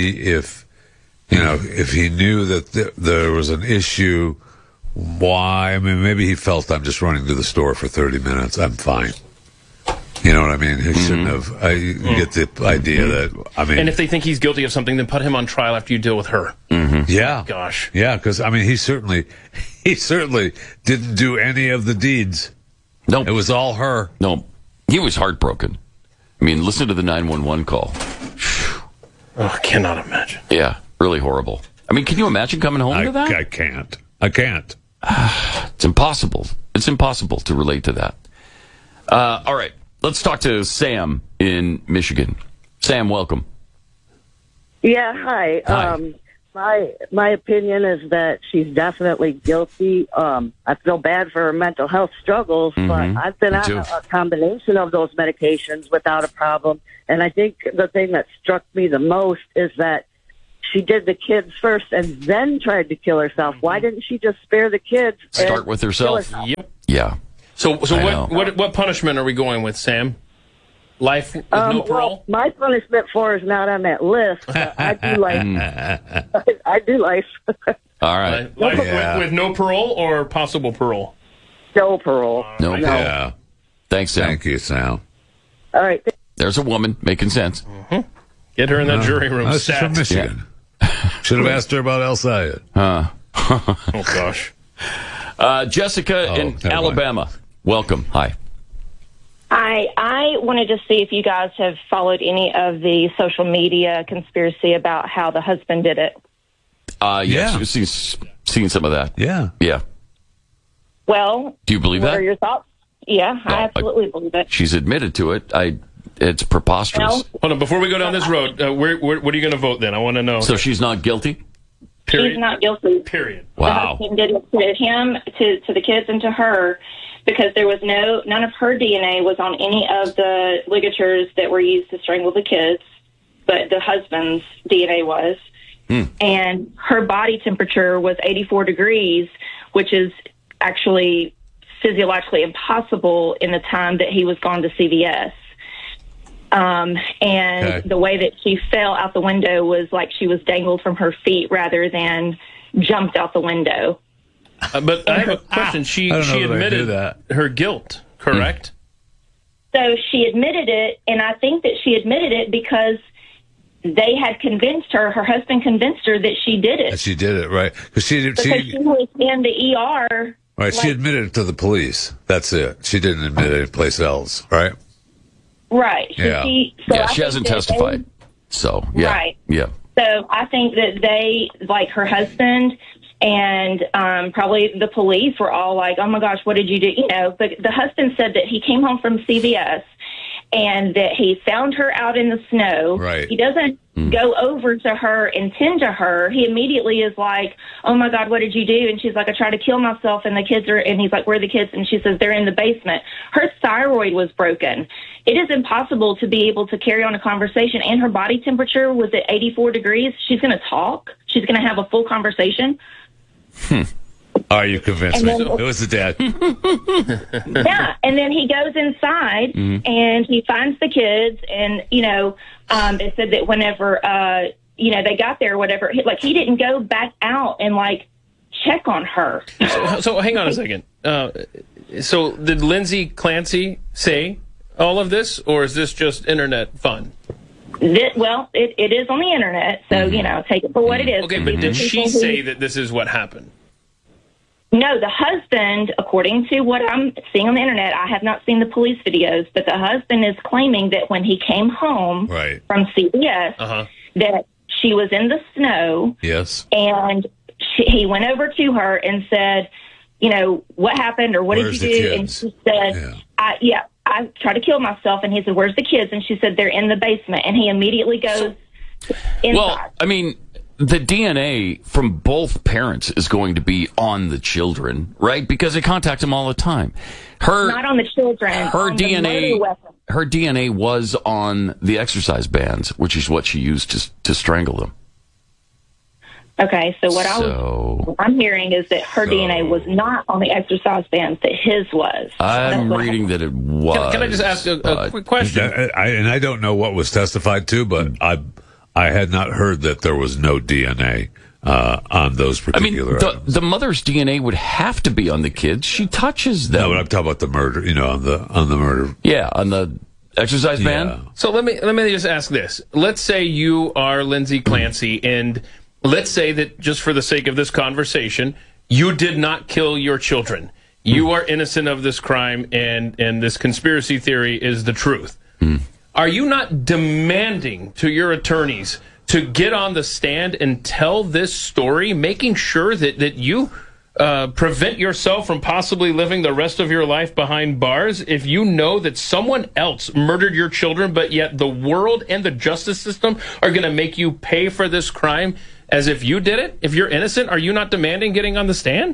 he knew that there was an issue, why? I mean, maybe he felt I'm just running to the store for 30 minutes. I'm fine. You know what I mean? He shouldn't have. I get the idea that, And if they think he's guilty of something, then put him on trial after you deal with her. Yeah. Gosh. Yeah, because, he certainly didn't do any of the deeds. Nope. It was all her. No. He was heartbroken. Listen to the 911 call. Oh, I cannot imagine. Yeah, really horrible. Can you imagine coming home to that? I can't. It's impossible. It's impossible to relate to that. All right. Let's talk to Sam in Michigan. Sam, welcome. Yeah, hi. My opinion is that she's definitely guilty. I feel bad for her mental health struggles, but I've been on a combination of those medications without a problem. And I think the thing that struck me the most is that she did the kids first and then tried to kill herself. Why didn't she just spare the kids? Start with herself. Yep. Yeah. So what punishment are we going with, Sam? Life with no parole? Well, my punishment for her is not on that list. I do life. I do life. All right. Life with no parole or possible parole? No parole. No parole. Yeah. Thanks, Sam. Thank you, Sam. All right. There's a woman making sense. Get her in that jury room. She's from Michigan. Should have asked her about El Sayed. Oh, gosh. Jessica in Alabama. Welcome. Hi. Hi. I wanted to see if you guys have followed any of the social media conspiracy about how the husband did it. Yes, we've seen some of that. Yeah. Yeah. Well, do you believe what that? are your thoughts? Yeah, I absolutely believe it. She's admitted to it. It's preposterous. Well, hold on, before we go down this road, what are you going to vote then? I want to know. So she's not guilty? Period. She's not guilty. Period. Wow. The husband did it to him, to the kids, and to her, because there was none of her DNA was on any of the ligatures that were used to strangle the kids, but the husband's DNA was. And her body temperature was 84 degrees, which is actually physiologically impossible in the time that he was gone to CVS. The way that she fell out the window was like she was dangled from her feet rather than jumped out the window. But I have a question. She admitted her guilt, correct? So she admitted it, and I think that she admitted it because they had convinced her, her husband convinced her that she did it. She did it, right? Because she was in the ER. Right, she admitted it to the police. That's it. She didn't admit it anyplace else, right? Right. Yeah. She hasn't testified. So, yeah. Right. Yeah. So I think that they, like her husband and probably the police were all like, oh my gosh, what did you do? You know, but the husband said that he came home from CVS and that he found her out in the snow. Right. He doesn't go over to her and tend to her. He immediately is like, oh my God, what did you do? And she's like, I tried to kill myself, and the kids are, and he's like, where are the kids? And she says, they're in the basement. Her thyroid was broken. It is impossible to be able to carry on a conversation, and her body temperature was at 84 degrees. She's going to talk. She's going to have a full conversation. Are you convinced me? It was the dad. Yeah, and then he goes inside and he finds the kids, and it said that whenever they got there, or whatever, he didn't go back out and check on her. So hang on a second. So did Lindsay Clancy say all of this, or is this just internet fun? It is on the internet, so take it for what it is. Okay, but did she say that this is what happened? No, the husband, according to what I'm seeing on the internet, I have not seen the police videos, but the husband is claiming that when he came home from CVS, that she was in the snow. Yes. And he went over to her and said, what happened, or what did you do? And she said, I tried to kill myself. And he said, where's the kids? And she said, they're in the basement. And he immediately goes inside. Well, I mean, the DNA from both parents is going to be on the children, right? Because they contact them all the time. Not on the children. Her on DNA. The weapon. Her DNA was on the exercise bands, which is what she used to strangle them. Okay, so what I'm hearing is that her DNA was not on the exercise bands, that his was. I'm reading that it was. Can I just ask a quick question? I don't know what was testified to, but I had not heard that there was no DNA on those particular items. The mother's DNA would have to be on the kids. She touches them. No, but I'm talking about the murder, on the murder. Yeah, on the exercise band. So let me just ask this. Let's say you are Lindsay Clancy, and let's say that just for the sake of this conversation, you did not kill your children. You are innocent of this crime, and this conspiracy theory is the truth. Are you not demanding to your attorneys to get on the stand and tell this story, making sure that you prevent yourself from possibly living the rest of your life behind bars if you know that someone else murdered your children, but yet the world and the justice system are going to make you pay for this crime as if you did it? If you're innocent, are you not demanding getting on the stand?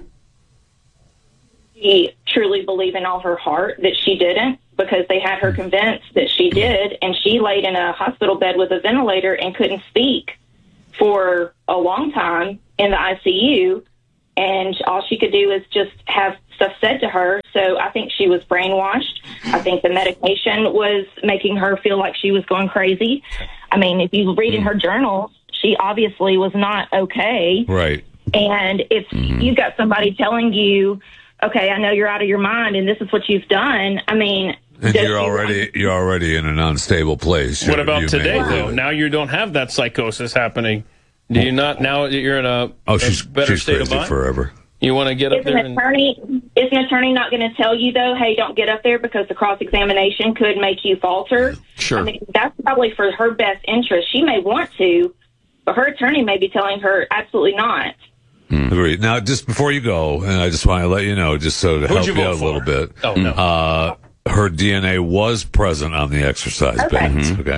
She truly believed in all her heart that she didn't, because they had her convinced that she did, and she laid in a hospital bed with a ventilator and couldn't speak for a long time in the ICU, and all she could do is just have stuff said to her. So I think she was brainwashed. I think the medication was making her feel like she was going crazy. I mean, if you read in her journals, she obviously was not okay. Right. And if you've got somebody telling you, okay, I know you're out of your mind and this is what you've done, I mean... And you're already in an unstable place. What about today, though? Now you don't have that psychosis happening. Do you not? Now you're in a better state of mind? Forever. You want to get up there? Is an attorney not going to tell you, though, hey, don't get up there because the cross-examination could make you falter? Sure. I mean, that's probably for her best interest. She may want to, but her attorney may be telling her absolutely not. Agreed. Now, just before you go, and I just want to let you know, just so to help you out a little bit. Oh, no. Her DNA was present on the exercise bands. Okay.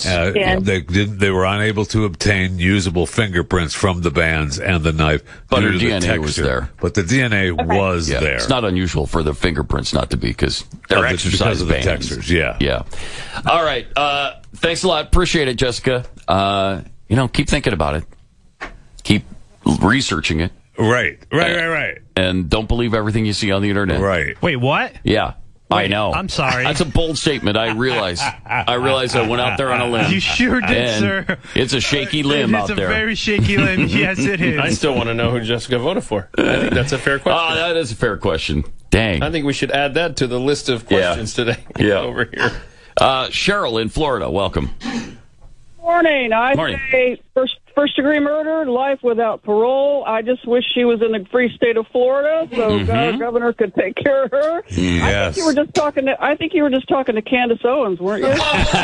They were unable to obtain usable fingerprints from the bands and the knife. But her DNA was there. But the DNA was there. It's not unusual for the fingerprints not to be because they're exercise because bands. Of the textures, yeah. Yeah. All right. Thanks a lot. Appreciate it, Jessica. Keep thinking about it. Keep researching it. Right. And don't believe everything you see on the internet. Right. Wait, what? Yeah. I know. I'm sorry. That's a bold statement. I realize I went out there on a limb. You sure did, sir. It's a shaky limb out there. It's a very shaky limb. Yes, it is. I still want to know who Jessica voted for. I think that's a fair question. Oh, that is a fair question. Dang. I think we should add that to the list of questions today. Yeah. Over here. Cheryl in Florida, welcome. Morning. I say first degree murder, life without parole. I just wish she was in the free state of Florida so our governor could take care of her. Yes. I think you were just talking to Candace Owens, weren't you?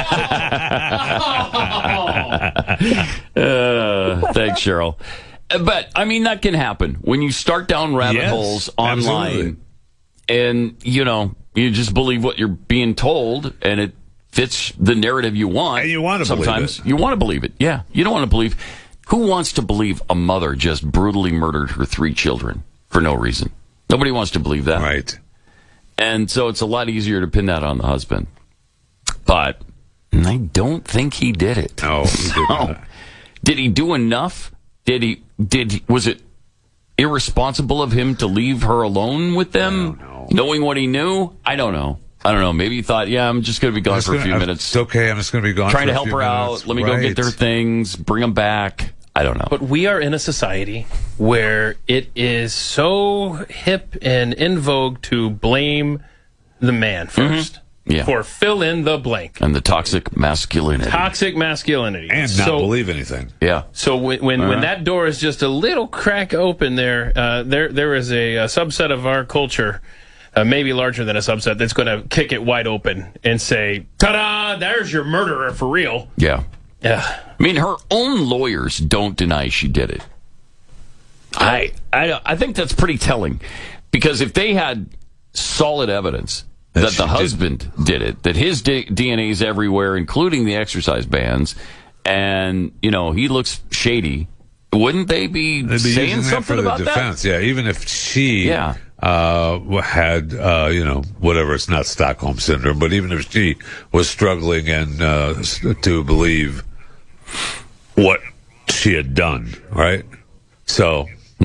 Thanks, Cheryl. But I mean, that can happen when you start down rabbit holes online, and you just believe what you're being told, and it fits the narrative you want. And you want to believe it. Sometimes you want to believe it. Yeah. You don't want to believe. Who wants to believe a mother just brutally murdered her 3 children for no reason? Nobody wants to believe that. Right. And so it's a lot easier to pin that on the husband. But I don't think he did it. No, he did not. Did he do enough? Was it irresponsible of him to leave her alone with them? Knowing what he knew? I don't know. Maybe he thought, I'm just going to be gone for a few minutes. It's okay. I'm just going to be gone Trying for to help her out. Let me go get their things, bring them back. I don't know. But we are in a society where it is so hip and in vogue to blame the man first. For fill in the blank. And the toxic masculinity. And not believe anything. Yeah. So when that door is just a little crack open there is a subset of our culture, maybe larger than a subset, that's going to kick it wide open and say, ta-da, there's your murderer for real. Yeah. Yeah. I mean, her own lawyers don't deny she did it. I think that's pretty telling. Because if they had solid evidence that the husband did it, that his DNA is everywhere, including the exercise bands, and, he looks shady, wouldn't they be saying something about that? Defense. Yeah, even if she... had, whatever, it's not Stockholm Syndrome, but even if she was struggling and to believe what she had done, right? So,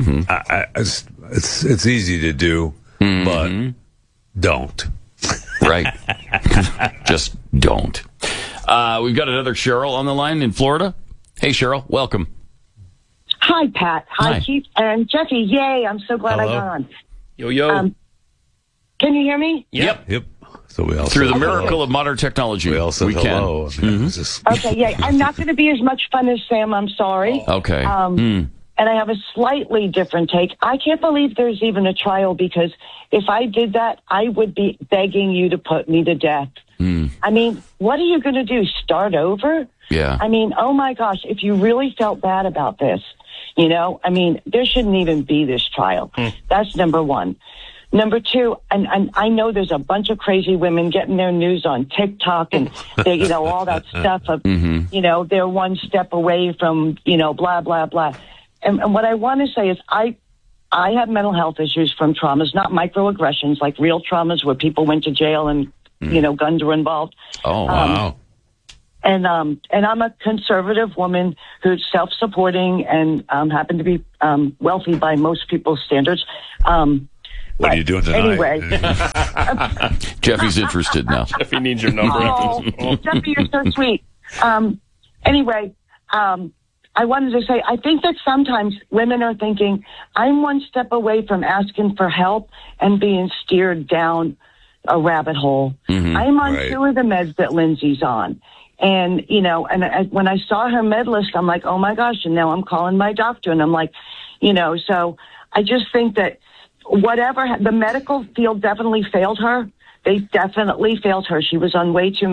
it's easy to do, but don't. Right. Just don't. We've got another Cheryl on the line in Florida. Hey, Cheryl, welcome. Hi, Pat. Hi, Keith. And Jeffy, yay, I'm so glad I got on. Yo. Can you hear me? Yep. So we all through the miracle of modern technology, we all said hello. Okay, yeah. I'm not going to be as much fun as Sam. I'm sorry. Okay. And I have a slightly different take. I can't believe there's even a trial because if I did that, I would be begging you to put me to death. I mean, what are you going to do? Start over? Yeah. I mean, oh my gosh, if you really felt bad about this, I mean, there shouldn't even be this trial. That's number one. Number two, and I know there's a bunch of crazy women getting their news on TikTok and they, all that stuff of, they're one step away from, blah, blah, blah. And what I want to say is I have mental health issues from traumas, not microaggressions, like real traumas where people went to jail and, guns were involved. Oh, wow. And I'm a conservative woman who's self-supporting and happen to be wealthy by most people's standards. What are you doing tonight? Anyway. Jeffy's interested now. Jeffy needs your number. Jeffy, you're so sweet. Anyway, I wanted to say, I think that sometimes women are thinking, I'm one step away from asking for help and being steered down a rabbit hole. I'm on 2 of the meds that Lindsay's on. And, when I saw her med list, I'm like, oh my gosh. And now I'm calling my doctor and I'm like, so I just think that the medical field definitely failed her. They definitely failed her. She was on way too